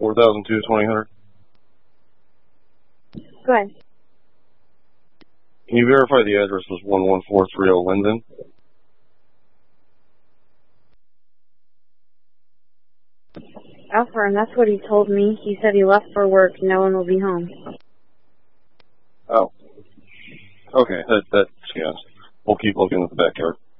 4002 2000. Go ahead. Can you verify the address was 11430 Linden? Alfred, that's what he told me. He said he left for work. No one will be home. Oh. Okay, that's yeah. We'll keep looking at the backyard.